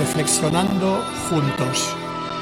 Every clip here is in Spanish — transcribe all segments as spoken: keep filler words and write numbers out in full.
Reflexionando juntos.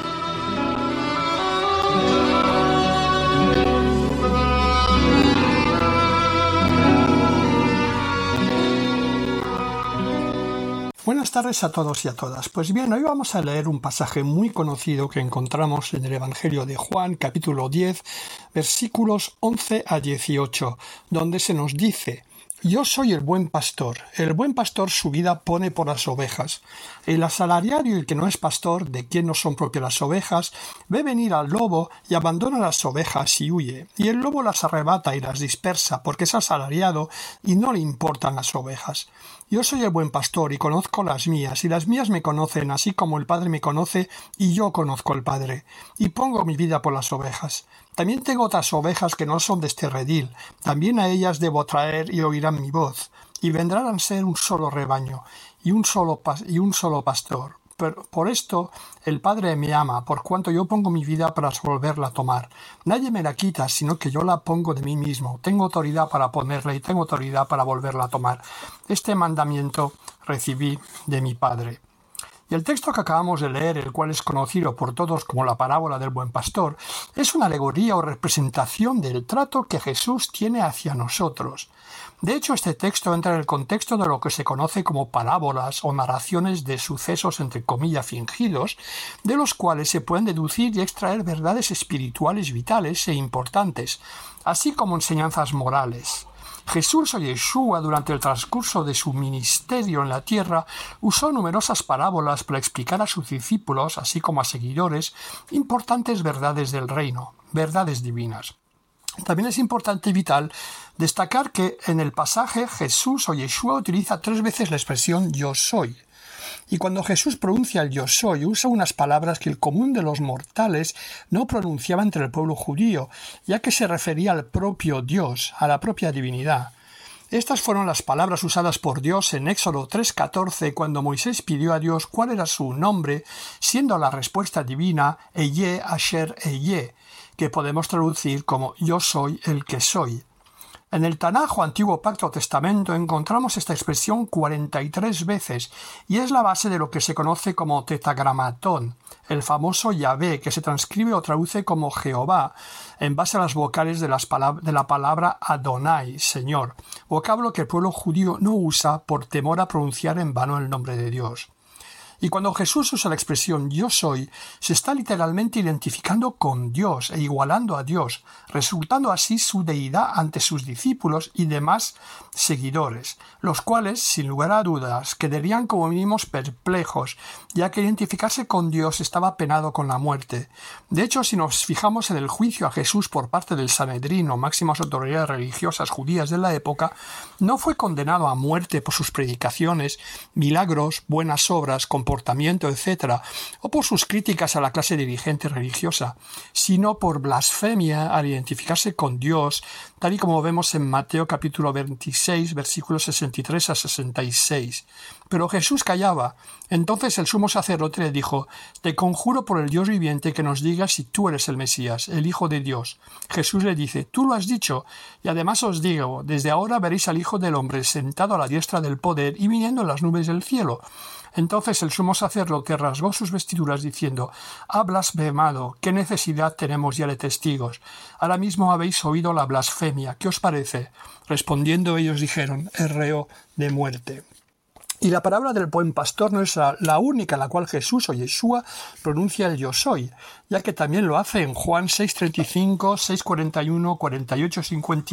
Buenas tardes a todos y a todas. Pues bien, hoy vamos a leer un pasaje muy conocido que encontramos en el Evangelio de Juan, capítulo diez, versículos once a dieciocho, donde se nos dice: Yo soy el buen pastor. El buen pastor su vida pone por las ovejas. El asalariado y el que no es pastor, de quien no son propias las ovejas, ve venir al lobo y abandona las ovejas y huye. Y el lobo las arrebata y las dispersa, porque es asalariado y no le importan las ovejas. Yo soy el buen pastor y conozco las mías, y las mías me conocen, así como el Padre me conoce, y yo conozco al Padre, y pongo mi vida por las ovejas. También tengo otras ovejas que no son de este redil, también a ellas debo traer y oirán mi voz, y vendrán a ser un solo rebaño, y un solo, pas- y un solo pastor. Pero por esto el Padre me ama, por cuanto yo pongo mi vida para volverla a tomar. Nadie me la quita, sino que yo la pongo de mí mismo. Tengo autoridad para ponerla y tengo autoridad para volverla a tomar. Este mandamiento recibí de mi Padre. Y el texto que acabamos de leer, el cual es conocido por todos como la parábola del buen pastor, es una alegoría o representación del trato que Jesús tiene hacia nosotros. De hecho, este texto entra en el contexto de lo que se conoce como parábolas o narraciones de sucesos entre comillas fingidos, de los cuales se pueden deducir y extraer verdades espirituales vitales e importantes, así como enseñanzas morales. Jesús o Yeshua, durante el transcurso de su ministerio en la tierra, usó numerosas parábolas para explicar a sus discípulos, así como a seguidores, importantes verdades del reino, verdades divinas. También es importante y vital destacar que en el pasaje Jesús o Yeshua utiliza tres veces la expresión yo soy. Y cuando Jesús pronuncia el yo soy, usa unas palabras que el común de los mortales no pronunciaba entre el pueblo judío, ya que se refería al propio Dios, a la propia divinidad. Estas fueron las palabras usadas por Dios en Éxodo tres catorce, cuando Moisés pidió a Dios cuál era su nombre, siendo la respuesta divina Eyeh Asher Eyeh, que podemos traducir como yo soy el que soy. En el Tanaj o Antiguo Pacto o Testamento encontramos esta expresión cuarenta y tres veces y es la base de lo que se conoce como tetragramatón, el famoso Yahvé, que se transcribe o traduce como Jehová, en base a las vocales de, las palab- de la palabra Adonai, Señor, vocablo que el pueblo judío no usa por temor a pronunciar en vano el nombre de Dios. Y cuando Jesús usa la expresión yo soy, se está literalmente identificando con Dios e igualando a Dios, resultando así su deidad ante sus discípulos y demás seguidores, los cuales, sin lugar a dudas, quedarían como mínimos perplejos, ya que identificarse con Dios estaba penado con la muerte. De hecho, si nos fijamos en el juicio a Jesús por parte del Sanedrín o máximas autoridades religiosas judías de la época, no fue condenado a muerte por sus predicaciones, milagros, buenas obras, comportamiento, etcétera, o por sus críticas a la clase dirigente religiosa, sino por blasfemia al identificarse con Dios, tal y como vemos en Mateo capítulo veintiséis, versículos sesenta y tres a sesenta y seis. Pero Jesús callaba. Entonces el sumo sacerdote le dijo: Te conjuro por el Dios viviente que nos digas si tú eres el Mesías, el Hijo de Dios. Jesús le dice: Tú lo has dicho, y además os digo, desde ahora veréis al Hijo del Hombre sentado a la diestra del poder y viniendo en las nubes del cielo. Entonces el sumo sacerdote rasgó sus vestiduras diciendo: Ha blasfemado, ¿qué necesidad tenemos ya de testigos? Ahora mismo habéis oído la blasfemia, ¿qué os parece? Respondiendo ellos dijeron: Es reo de muerte. Y la palabra del buen pastor no es la, la única en la cual Jesús o Yeshua pronuncia el yo soy, ya que también lo hace en Juan seis treinta y cinco, seis cuarenta y uno, cuarenta y ocho cincuenta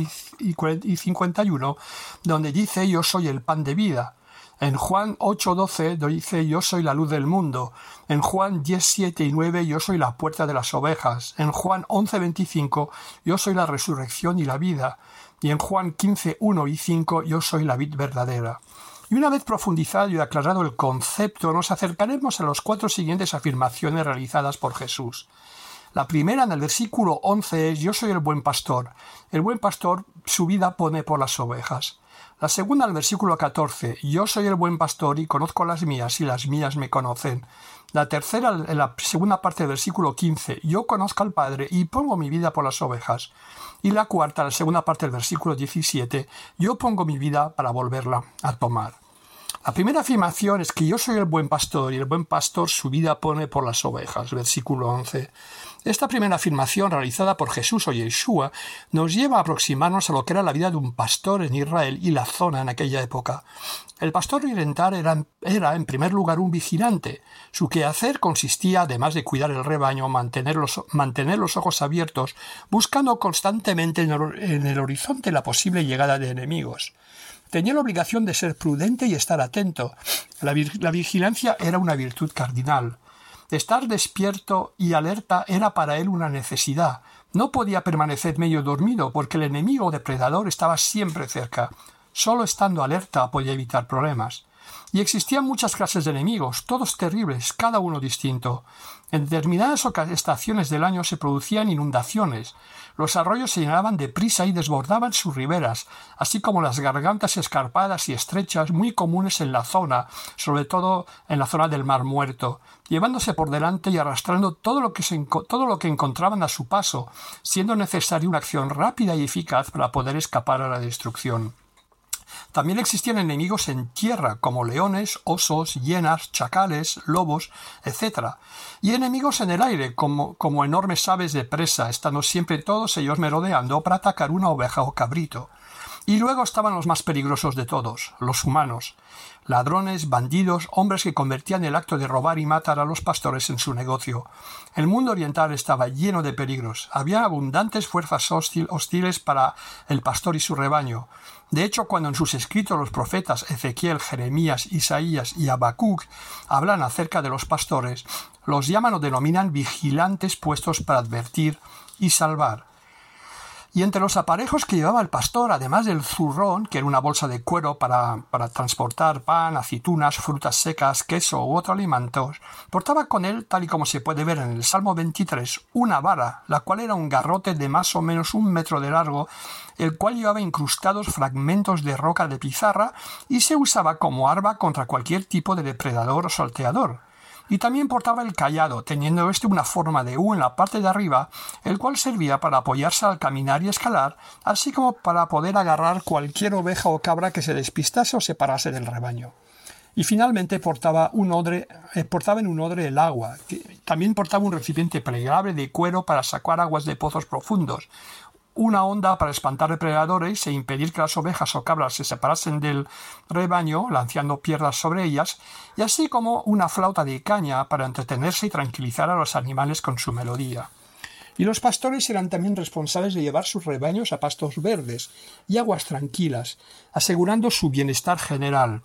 y cincuenta y uno, donde dice: Yo soy el pan de vida. En Juan ocho doce dice: Yo soy la luz del mundo. En Juan diez siete y nueve: Yo soy la puerta de las ovejas. En Juan once veinticinco: Yo soy la resurrección y la vida. Y en Juan quince uno y cinco: Yo soy la vid verdadera. Y una vez profundizado y aclarado el concepto, nos acercaremos a las cuatro siguientes afirmaciones realizadas por Jesús. La primera, en el versículo once, es: Yo soy el buen pastor. El buen pastor su vida pone por las ovejas. La segunda, al versículo catorce, yo soy el buen pastor y conozco las mías y las mías me conocen. La tercera, en la segunda parte del versículo quince, yo conozco al Padre y pongo mi vida por las ovejas. Y la cuarta, la segunda parte del versículo diecisiete, yo pongo mi vida para volverla a tomar. La primera afirmación es que yo soy el buen pastor y el buen pastor su vida pone por las ovejas, versículo once. Esta primera afirmación realizada por Jesús o Yeshua nos lleva a aproximarnos a lo que era la vida de un pastor en Israel y la zona en aquella época. El pastor oriental era, era en primer lugar un vigilante. Su quehacer consistía, además de cuidar el rebaño, mantener los, mantener los ojos abiertos, buscando constantemente en el, en el horizonte la posible llegada de enemigos. Tenía la obligación de ser prudente y estar atento. La, la vigilancia era una virtud cardinal. Estar despierto y alerta era para él una necesidad. No podía permanecer medio dormido porque el enemigo depredador estaba siempre cerca. Solo estando alerta podía evitar problemas. Y existían muchas clases de enemigos, todos terribles, cada uno distinto. En determinadas estaciones del año se producían inundaciones. Los arroyos se llenaban de prisa y desbordaban sus riberas, así como las gargantas escarpadas y estrechas muy comunes en la zona, sobre todo en la zona del Mar Muerto, llevándose por delante y arrastrando todo lo que, se, todo lo que encontraban a su paso, siendo necesaria una acción rápida y eficaz para poder escapar a la destrucción. También existían enemigos en tierra, como leones, osos, hienas, chacales, lobos, etcétera. Y enemigos en el aire, como, como enormes aves de presa, estando siempre todos ellos merodeando para atacar una oveja o cabrito. Y luego estaban los más peligrosos de todos, los humanos. Ladrones, bandidos, hombres que convertían el acto de robar y matar a los pastores en su negocio. El mundo oriental estaba lleno de peligros. Había abundantes fuerzas hostil, hostiles para el pastor y su rebaño. De hecho, cuando en sus escritos los profetas Ezequiel, Jeremías, Isaías y Habacuc hablan acerca de los pastores, los llaman o denominan vigilantes puestos para advertir y salvar. Y entre los aparejos que llevaba el pastor, además del zurrón, que era una bolsa de cuero para, para transportar pan, aceitunas, frutas secas, queso u otros alimentos, portaba con él, tal y como se puede ver en el Salmo veintitrés, una vara, la cual era un garrote de más o menos un metro de largo, el cual llevaba incrustados fragmentos de roca de pizarra y se usaba como arma contra cualquier tipo de depredador o salteador. Y también portaba el cayado, teniendo este una forma de U en la parte de arriba, el cual servía para apoyarse al caminar y escalar, así como para poder agarrar cualquier oveja o cabra que se despistase o se parase del rebaño. Y finalmente portaba, un odre, eh, portaba en un odre el agua. Que también portaba un recipiente plegable de cuero para sacar aguas de pozos profundos, una onda para espantar depredadores e impedir que las ovejas o cabras se separasen del rebaño, lanzando piedras sobre ellas, y así como una flauta de caña para entretenerse y tranquilizar a los animales con su melodía. Y los pastores eran también responsables de llevar sus rebaños a pastos verdes y aguas tranquilas, asegurando su bienestar general.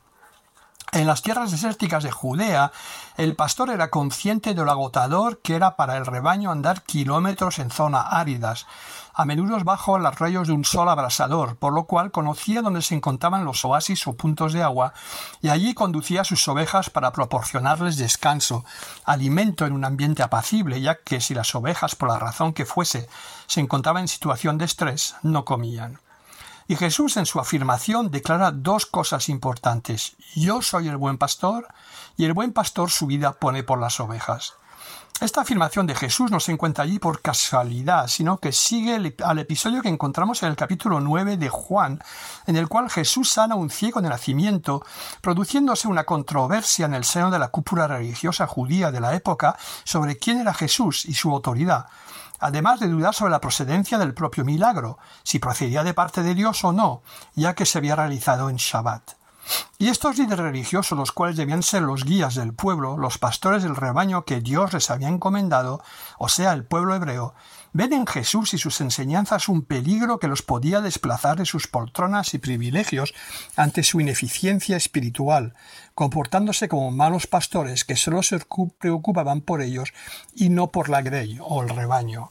En las tierras desérticas de Judea, el pastor era consciente de lo agotador que era para el rebaño andar kilómetros en zonas áridas, a menudo bajo los rayos de un sol abrasador, por lo cual conocía dónde se encontraban los oasis o puntos de agua, y allí conducía a sus ovejas para proporcionarles descanso, alimento en un ambiente apacible, ya que si las ovejas, por la razón que fuese, se encontraban en situación de estrés, no comían. Y Jesús en su afirmación declara dos cosas importantes. Yo soy el buen pastor y el buen pastor su vida pone por las ovejas. Esta afirmación de Jesús no se encuentra allí por casualidad, sino que sigue el, al episodio que encontramos en el capítulo nueve de Juan, en el cual Jesús sana a un ciego de nacimiento, produciéndose una controversia en el seno de la cúpula religiosa judía de la época sobre quién era Jesús y su autoridad, además de dudar sobre la procedencia del propio milagro, si procedía de parte de Dios o no, ya que se había realizado en Shabbat. Y estos líderes religiosos, los cuales debían ser los guías del pueblo, los pastores del rebaño que Dios les había encomendado, o sea, el pueblo hebreo, ven en Jesús y sus enseñanzas un peligro que los podía desplazar de sus poltronas y privilegios ante su ineficiencia espiritual, comportándose como malos pastores que solo se preocupaban por ellos y no por la grey o el rebaño.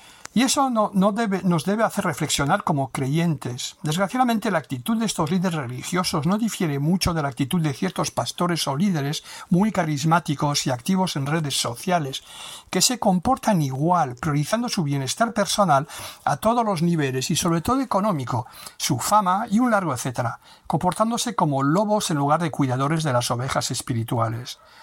Y eso no, no debe, nos debe hacer reflexionar como creyentes. Desgraciadamente, la actitud de estos líderes religiosos no difiere mucho de la actitud de ciertos pastores o líderes muy carismáticos y activos en redes sociales, que se comportan igual, priorizando su bienestar personal a todos los niveles y sobre todo económico, su fama y un largo etcétera, comportándose como lobos en lugar de cuidadores de las ovejas espirituales.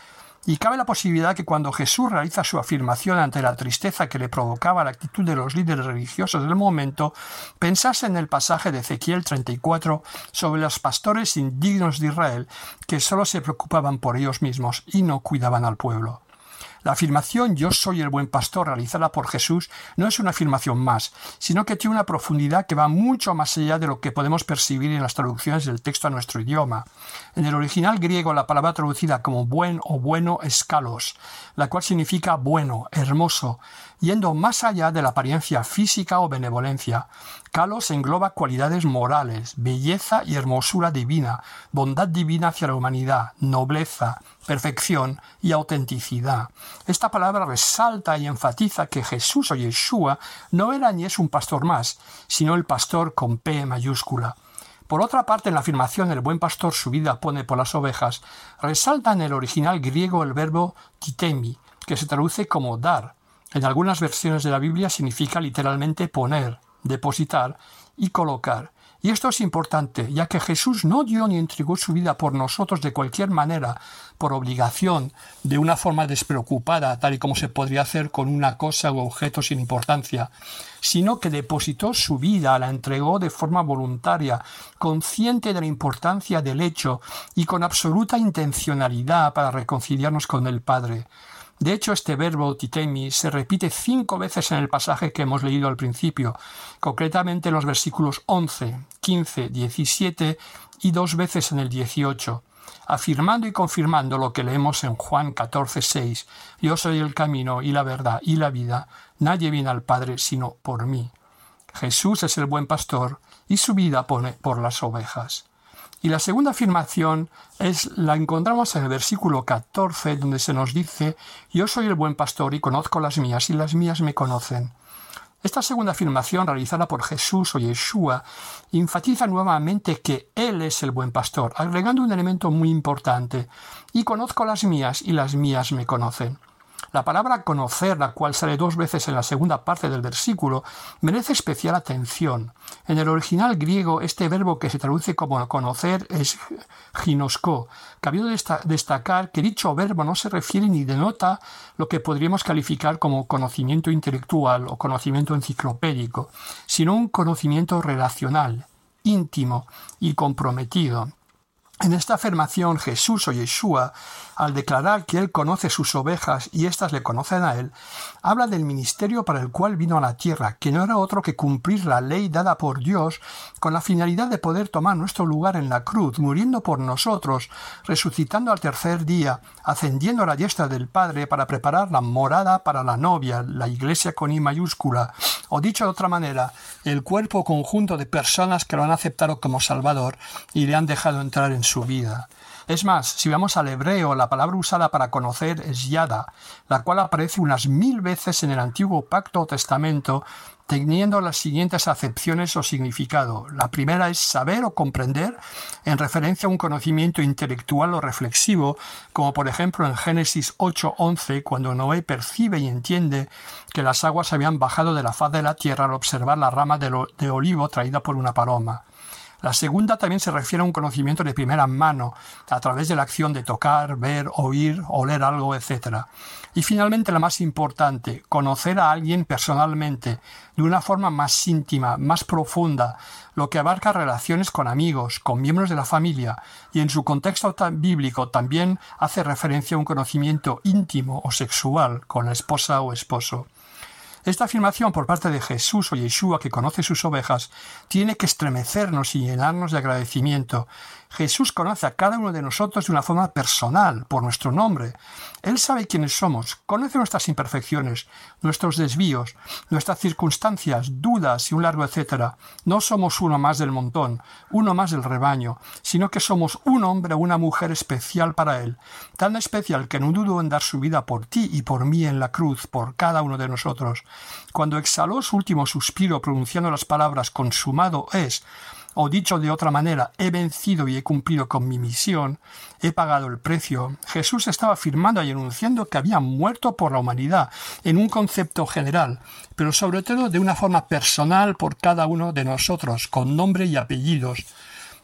Y cabe la posibilidad que cuando Jesús realiza su afirmación ante la tristeza que le provocaba la actitud de los líderes religiosos del momento, pensase en el pasaje de Ezequiel treinta y cuatro sobre los pastores indignos de Israel que solo se preocupaban por ellos mismos y no cuidaban al pueblo. La afirmación «Yo soy el buen pastor» realizada por Jesús no es una afirmación más, sino que tiene una profundidad que va mucho más allá de lo que podemos percibir en las traducciones del texto a nuestro idioma. En el original griego la palabra traducida como buen o bueno es kalos, la cual significa bueno, hermoso, yendo más allá de la apariencia física o benevolencia. Kalos engloba cualidades morales, belleza y hermosura divina, bondad divina hacia la humanidad, nobleza, perfección y autenticidad. Esta palabra resalta y enfatiza que Jesús o Yeshua no era ni es un pastor más, sino el pastor con P mayúscula. Por otra parte, en la afirmación «el buen pastor su vida pone por las ovejas», resalta en el original griego el verbo titemi, que se traduce como dar. En algunas versiones de la Biblia significa literalmente poner, depositar y colocar. Y esto es importante, ya que Jesús no dio ni entregó su vida por nosotros de cualquier manera, por obligación, de una forma despreocupada, tal y como se podría hacer con una cosa u objeto sin importancia, sino que depositó su vida, la entregó de forma voluntaria, consciente de la importancia del hecho y con absoluta intencionalidad para reconciliarnos con el Padre. De hecho, este verbo titemi se repite cinco veces en el pasaje que hemos leído al principio, concretamente en los versículos once, quince, diecisiete y dos veces en el dieciocho, afirmando y confirmando lo que leemos en Juan catorce, seis. Yo soy el camino y la verdad y la vida, nadie viene al Padre sino por mí. Jesús es el buen pastor y su vida pone por las ovejas. Y la segunda afirmación es, la encontramos en el versículo catorce, donde se nos dice «Yo soy el buen pastor y conozco las mías, y las mías me conocen». Esta segunda afirmación, realizada por Jesús o Yeshua, enfatiza nuevamente que Él es el buen pastor, agregando un elemento muy importante: «Y conozco las mías, y las mías me conocen». La palabra conocer, la cual sale dos veces en la segunda parte del versículo, merece especial atención. En el original griego, este verbo que se traduce como conocer es ginosko, cabiendo desta- destacar que dicho verbo no se refiere ni denota lo que podríamos calificar como conocimiento intelectual o conocimiento enciclopédico, sino un conocimiento relacional, íntimo y comprometido. En esta afirmación, Jesús o Yeshua, al declarar que Él conoce sus ovejas y éstas le conocen a Él, habla del ministerio para el cual vino a la tierra, que no era otro que cumplir la ley dada por Dios con la finalidad de poder tomar nuestro lugar en la cruz, muriendo por nosotros, resucitando al tercer día, ascendiendo a la diestra del Padre para preparar la morada para la novia, la iglesia con I mayúscula, o dicho de otra manera, el cuerpo conjunto de personas que lo han aceptado como Salvador y le han dejado entrar en su vida. Es más, si vamos al hebreo, la palabra usada para conocer es yada, la cual aparece unas mil veces en el Antiguo Pacto o Testamento, teniendo las siguientes acepciones o significado. La primera es saber o comprender, en referencia a un conocimiento intelectual o reflexivo, como por ejemplo en Génesis ocho once, cuando Noé percibe y entiende que las aguas habían bajado de la faz de la tierra al observar la rama de, lo, de olivo traída por una paloma. La segunda también se refiere a un conocimiento de primera mano, a través de la acción de tocar, ver, oír, oler algo, etcétera. Y finalmente la más importante, conocer a alguien personalmente, de una forma más íntima, más profunda, lo que abarca relaciones con amigos, con miembros de la familia, y en su contexto tan bíblico también hace referencia a un conocimiento íntimo o sexual con la esposa o esposo. Esta afirmación por parte de Jesús o Yeshua, que conoce sus ovejas, tiene que estremecernos y llenarnos de agradecimiento. Jesús conoce a cada uno de nosotros de una forma personal, por nuestro nombre. Él sabe quiénes somos, conoce nuestras imperfecciones, nuestros desvíos, nuestras circunstancias, dudas y un largo etcétera. No somos uno más del montón, uno más del rebaño, sino que somos un hombre o una mujer especial para Él, tan especial que no dudó en dar su vida por ti y por mí en la cruz, por cada uno de nosotros. Cuando exhaló su último suspiro pronunciando las palabras «consumado es», o dicho de otra manera, he vencido y he cumplido con mi misión, he pagado el precio, Jesús estaba afirmando y enunciando que había muerto por la humanidad, en un concepto general, pero sobre todo de una forma personal por cada uno de nosotros, con nombre y apellidos.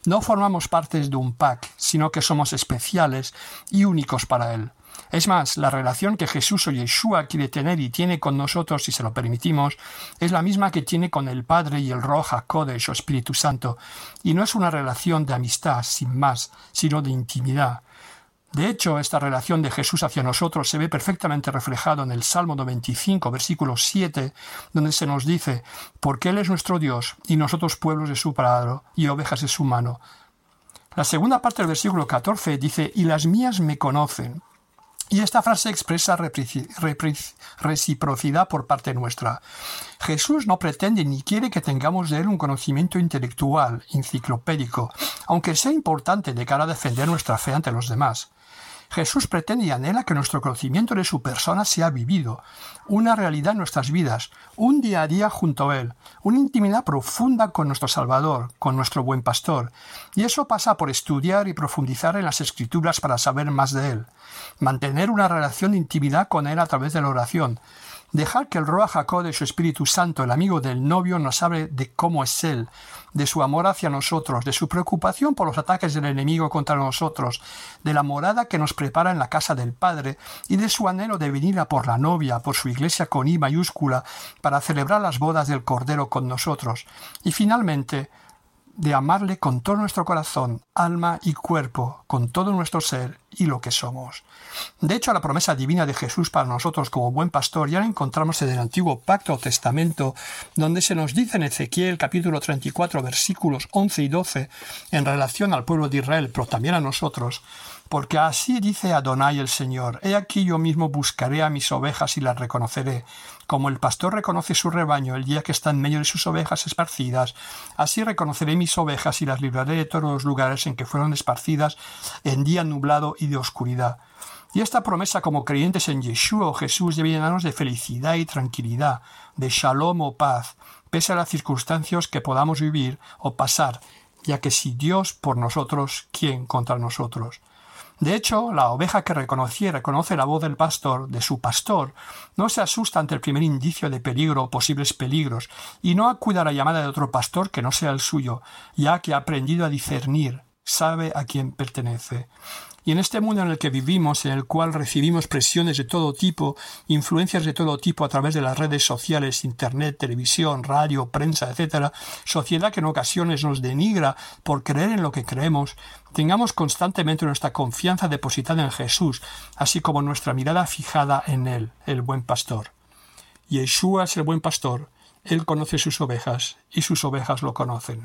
No formamos parte de un pack, sino que somos especiales y únicos para Él. Es más, la relación que Jesús o Yeshua quiere tener y tiene con nosotros, si se lo permitimos, es la misma que tiene con el Padre y el Ruach HaKodesh o Espíritu Santo, y no es una relación de amistad, sin más, sino de intimidad. De hecho, esta relación de Jesús hacia nosotros se ve perfectamente reflejado en el Salmo noventa y cinco, versículo siete, donde se nos dice: «Porque Él es nuestro Dios, y nosotros pueblos de su prado, y ovejas de su mano». La segunda parte del versículo catorce dice: «Y las mías me conocen». Y esta frase expresa reciprocidad por parte nuestra. Jesús no pretende ni quiere que tengamos de Él un conocimiento intelectual, enciclopédico, aunque sea importante de cara a defender nuestra fe ante los demás. Jesús pretende y anhela que nuestro conocimiento de su persona sea vivido, una realidad en nuestras vidas, un día a día junto a Él, una intimidad profunda con nuestro Salvador, con nuestro buen pastor. Y eso pasa por estudiar y profundizar en las Escrituras para saber más de Él, mantener una relación de intimidad con Él a través de la oración, dejar que el Ruach HaKodesh, su Espíritu Santo, el amigo del novio, nos hable de cómo es Él, de su amor hacia nosotros, de su preocupación por los ataques del enemigo contra nosotros, de la morada que nos prepara en la casa del Padre y de su anhelo de venir a por la novia, por su iglesia con I mayúscula, para celebrar las bodas del Cordero con nosotros. Y finalmente, de amarle con todo nuestro corazón, alma y cuerpo, con todo nuestro ser y lo que somos. De hecho, la promesa divina de Jesús para nosotros como buen pastor ya la encontramos en el Antiguo Pacto o Testamento, donde se nos dice en Ezequiel capítulo treinta y cuatro versículos once y doce en relación al pueblo de Israel, pero también a nosotros: «Porque así dice Adonai el Señor, he aquí yo mismo buscaré a mis ovejas y las reconoceré. Como el pastor reconoce su rebaño el día que está en medio de sus ovejas esparcidas, así reconoceré mis ovejas y las libraré de todos los lugares en que fueron esparcidas en día nublado y de oscuridad». Y esta promesa como creyentes en Yeshua o Jesús debe llenarnos de felicidad y tranquilidad, de shalom o paz, pese a las circunstancias que podamos vivir o pasar, ya que si Dios por nosotros, ¿quién contra nosotros? De hecho, la oveja que reconoce y reconoce la voz del pastor, de su pastor, no se asusta ante el primer indicio de peligro o posibles peligros, y no acude a la llamada de otro pastor que no sea el suyo, ya que ha aprendido a discernir, sabe a quién pertenece. Y en este mundo en el que vivimos, en el cual recibimos presiones de todo tipo, influencias de todo tipo a través de las redes sociales, internet, televisión, radio, prensa, etcétera, sociedad que en ocasiones nos denigra por creer en lo que creemos, tengamos constantemente nuestra confianza depositada en Jesús, así como nuestra mirada fijada en Él, el buen pastor. Yeshua es el buen pastor, Él conoce sus ovejas y sus ovejas lo conocen.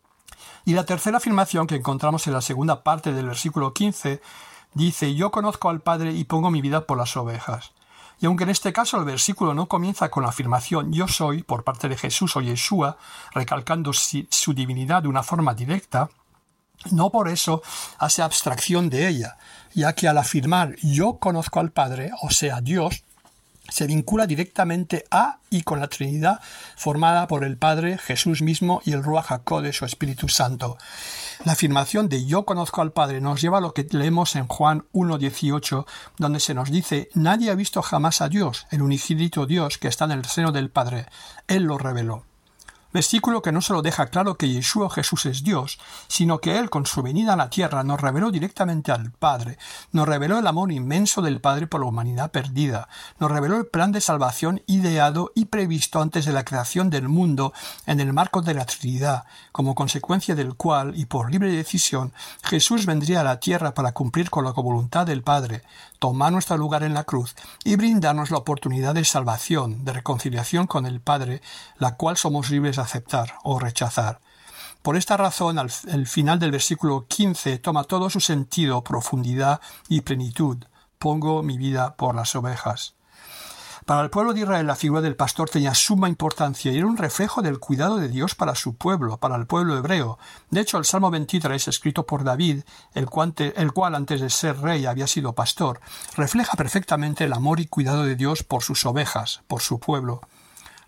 Y la tercera afirmación que encontramos en la segunda parte del versículo quince dice: «Yo conozco al Padre y pongo mi vida por las ovejas». Y aunque en este caso el versículo no comienza con la afirmación «yo soy» por parte de Jesús o Yeshua, recalcando su divinidad de una forma directa, no por eso hace abstracción de ella, ya que al afirmar «yo conozco al Padre», o sea, Dios, se vincula directamente a y con la Trinidad formada por el Padre, Jesús mismo y el Ruach HaKodesh o Espíritu Santo. La afirmación de yo conozco al Padre nos lleva a lo que leemos en Juan uno dieciocho, donde se nos dice: «Nadie ha visto jamás a Dios, el unigénito Dios que está en el seno del Padre. Él lo reveló». Versículo que no solo deja claro que Yeshua Jesús es Dios, sino que Él, con su venida a la tierra, nos reveló directamente al Padre, nos reveló el amor inmenso del Padre por la humanidad perdida, nos reveló el plan de salvación ideado y previsto antes de la creación del mundo en el marco de la Trinidad, como consecuencia del cual, y por libre decisión, Jesús vendría a la tierra para cumplir con la voluntad del Padre, tomar nuestro lugar en la cruz y brindarnos la oportunidad de salvación, de reconciliación con el Padre, la cual somos libres de aceptar o rechazar. Por esta razón, al el final del versículo quince toma todo su sentido, profundidad y plenitud. Pongo mi vida por las ovejas. Para el pueblo de Israel la figura del pastor tenía suma importancia y era un reflejo del cuidado de Dios para su pueblo, para el pueblo hebreo. De hecho, el Salmo veintitrés, escrito por David, el cual, el cual antes de ser rey había sido pastor, refleja perfectamente el amor y cuidado de Dios por sus ovejas, por su pueblo.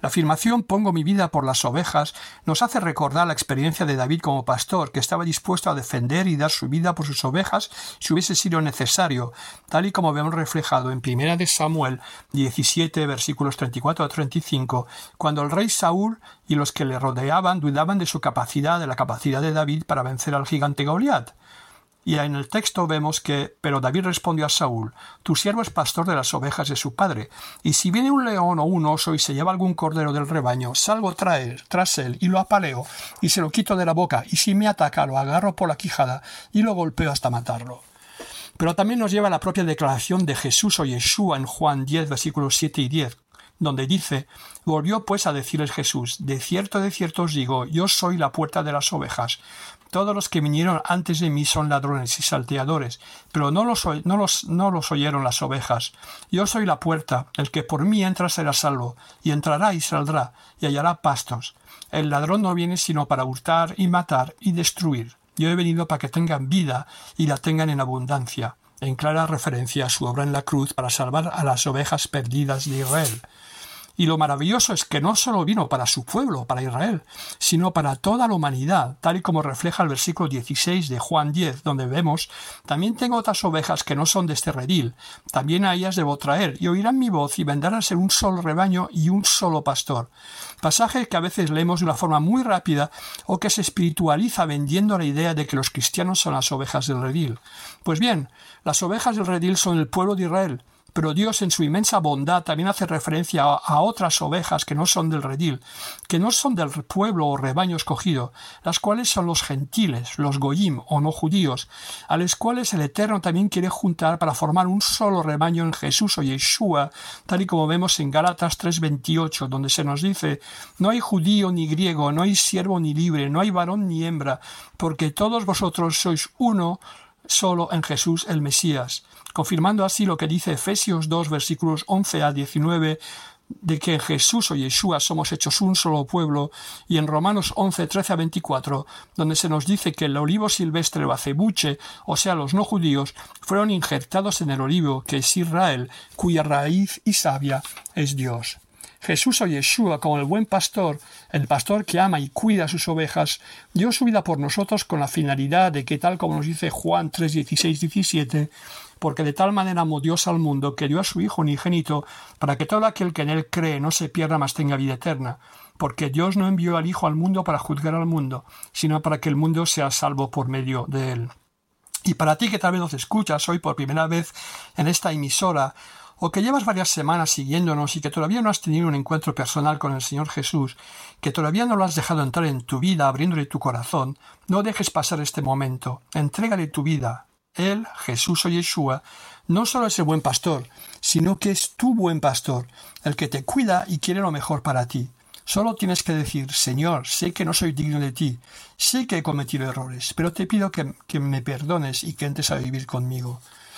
La afirmación «pongo mi vida por las ovejas» nos hace recordar la experiencia de David como pastor, que estaba dispuesto a defender y dar su vida por sus ovejas si hubiese sido necesario, tal y como vemos reflejado en Primera de Samuel diecisiete, versículos treinta y cuatro a treinta y cinco, cuando el rey Saúl y los que le rodeaban dudaban de su capacidad, de la capacidad de David para vencer al gigante Goliat. Y en el texto vemos que, pero David respondió a Saúl, tu siervo es pastor de las ovejas de su padre, y si viene un león o un oso y se lleva algún cordero del rebaño, salgo traer, tras él y lo apaleo y se lo quito de la boca, y si me ataca lo agarro por la quijada y lo golpeo hasta matarlo. Pero también nos lleva la propia declaración de Jesús o Yeshua en Juan diez, versículos siete y diez, donde dice, volvió pues a decirles Jesús, de cierto, de cierto os digo, yo soy la puerta de las ovejas. Todos los que vinieron antes de mí son ladrones y salteadores, pero no los, no los, no los oyeron las ovejas. Yo soy la puerta, el que por mí entra será salvo, y entrará y saldrá, y hallará pastos. El ladrón no viene sino para hurtar y matar y destruir. Yo he venido para que tengan vida y la tengan en abundancia, en clara referencia a su obra en la cruz para salvar a las ovejas perdidas de Israel. Y lo maravilloso es que no solo vino para su pueblo, para Israel, sino para toda la humanidad, tal y como refleja el versículo dieciséis de Juan diez, donde vemos, también tengo otras ovejas que no son de este redil, también a ellas debo traer, y oirán mi voz, y vendrán a ser un solo rebaño y un solo pastor. Pasaje que a veces leemos de una forma muy rápida, o que se espiritualiza vendiendo la idea de que los cristianos son las ovejas del redil. Pues bien, las ovejas del redil son el pueblo de Israel, pero Dios en su inmensa bondad también hace referencia a, a otras ovejas que no son del redil, que no son del pueblo o rebaño escogido, las cuales son los gentiles, los goyim o no judíos, a los cuales el Eterno también quiere juntar para formar un solo rebaño en Jesús o Yeshua, tal y como vemos en Gálatas tres veintiocho, donde se nos dice, no hay judío ni griego, no hay siervo ni libre, no hay varón ni hembra, porque todos vosotros sois uno solo en Jesús el Mesías, confirmando así lo que dice Efesios dos, versículos once a diecinueve, de que en Jesús o Yeshua somos hechos un solo pueblo, y en Romanos once, trece a veinticuatro, donde se nos dice que el olivo silvestre o acebuche, o sea, los no judíos, fueron injertados en el olivo, que es Israel, cuya raíz y savia es Dios. Jesús o Yeshua, como el buen pastor, el pastor que ama y cuida a sus ovejas, dio su vida por nosotros con la finalidad de que, tal como nos dice Juan tres, dieciséis, diecisiete, porque de tal manera amó Dios al mundo que dio a su Hijo unigénito para que todo aquel que en él cree no se pierda, mas tenga vida eterna. Porque Dios no envió al Hijo al mundo para juzgar al mundo, sino para que el mundo sea salvo por medio de él. Y para ti que tal vez nos escuchas hoy por primera vez en esta emisora, o que llevas varias semanas siguiéndonos y que todavía no has tenido un encuentro personal con el Señor Jesús, que todavía no lo has dejado entrar en tu vida abriéndole tu corazón, no dejes pasar este momento. Entrégale tu vida. Él, Jesús o Yeshua, no solo es el buen pastor, sino que es tu buen pastor, el que te cuida y quiere lo mejor para ti. Solo tienes que decir, Señor, sé que no soy digno de ti, sé que he cometido errores, pero te pido que, que me perdones y que entres a vivir conmigo.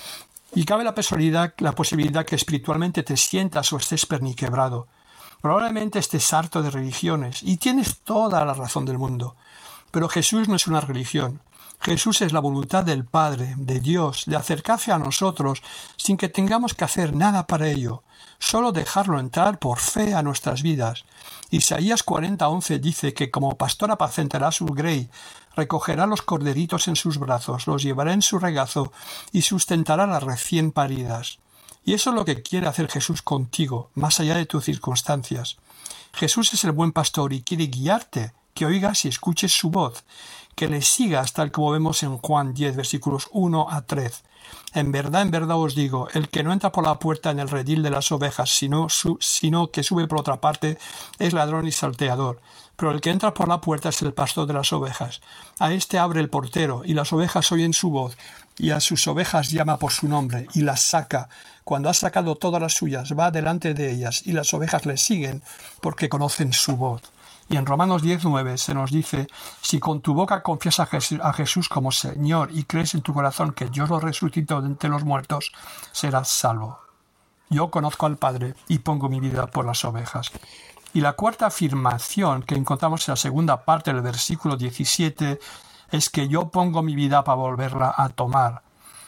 Y cabe la posibilidad, la posibilidad que espiritualmente te sientas o estés perniquebrado. Probablemente estés harto de religiones, y tienes toda la razón del mundo. Pero Jesús no es una religión. Jesús es la voluntad del Padre, de Dios, de acercarse a nosotros sin que tengamos que hacer nada para ello, solo dejarlo entrar por fe a nuestras vidas. Isaías cuarenta, once dice que como pastor apacentará su grey, recogerá los corderitos en sus brazos, los llevará en su regazo y sustentará las recién paridas. Y eso es lo que quiere hacer Jesús contigo, más allá de tus circunstancias. Jesús es el buen pastor y quiere guiarte, que oigas y escuches su voz, que le sigas tal como vemos en Juan diez, versículos uno a tres. En verdad, en verdad os digo, el que no entra por la puerta en el redil de las ovejas, sino, su, sino que sube por otra parte, es ladrón y salteador. Pero el que entra por la puerta es el pastor de las ovejas. A éste abre el portero, y las ovejas oyen su voz, y a sus ovejas llama por su nombre, y las saca. Cuando ha sacado todas las suyas, va delante de ellas, y las ovejas le siguen, porque conocen su voz. Y en Romanos diez, nueve se nos dice, si con tu boca confías a Jesús, a Jesús como Señor y crees en tu corazón que Dios lo resucitó de entre los muertos, serás salvo. Yo conozco al Padre y pongo mi vida por las ovejas. Y la cuarta afirmación que encontramos en la segunda parte del versículo diecisiete es que yo pongo mi vida para volverla a tomar.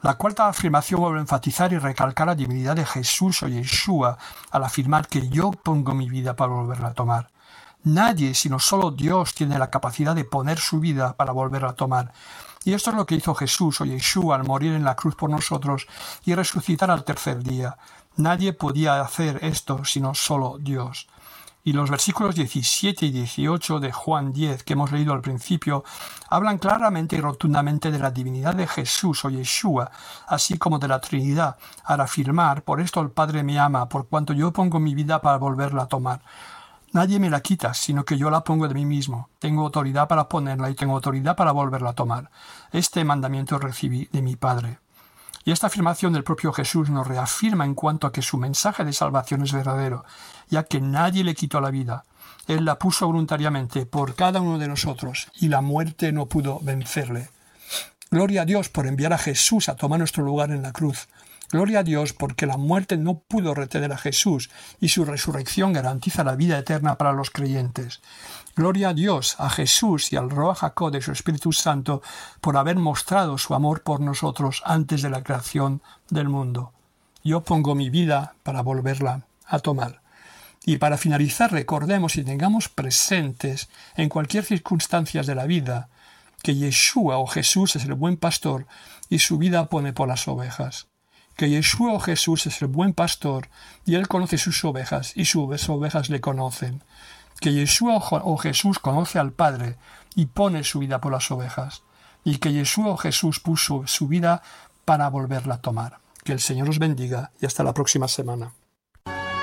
La cuarta afirmación vuelve a enfatizar y recalcar la divinidad de Jesús o Yeshua al afirmar que yo pongo mi vida para volverla a tomar. Nadie, sino solo Dios, tiene la capacidad de poner su vida para volverla a tomar. Y esto es lo que hizo Jesús o Yeshua al morir en la cruz por nosotros y resucitar al tercer día. Nadie podía hacer esto sino solo Dios. Y los versículos diecisiete y dieciocho de Juan diez que hemos leído al principio hablan claramente y rotundamente de la divinidad de Jesús o Yeshua, así como de la Trinidad, al afirmar: por esto el Padre me ama, por cuanto yo pongo mi vida para volverla a tomar. Nadie me la quita, sino que yo la pongo de mí mismo. Tengo autoridad para ponerla y tengo autoridad para volverla a tomar. Este mandamiento recibí de mi Padre. Y esta afirmación del propio Jesús nos reafirma en cuanto a que su mensaje de salvación es verdadero, ya que nadie le quitó la vida. Él la puso voluntariamente por cada uno de nosotros, y la muerte no pudo vencerle. Gloria a Dios por enviar a Jesús a tomar nuestro lugar en la cruz. Gloria a Dios porque la muerte no pudo retener a Jesús y su resurrección garantiza la vida eterna para los creyentes. Gloria a Dios, a Jesús y al Ruach HaKodesh, su Espíritu Santo, por haber mostrado su amor por nosotros antes de la creación del mundo. Yo pongo mi vida para volverla a tomar. Y para finalizar, recordemos y tengamos presentes en cualquier circunstancia de la vida que Yeshua o Jesús es el buen pastor y su vida pone por las ovejas. Que Yeshua o Jesús es el buen pastor y Él conoce sus ovejas y sus ovejas le conocen. Que Yeshua o Jesús conoce al Padre y pone su vida por las ovejas. Y que Yeshua o Jesús puso su vida para volverla a tomar. Que el Señor os bendiga y hasta la próxima semana.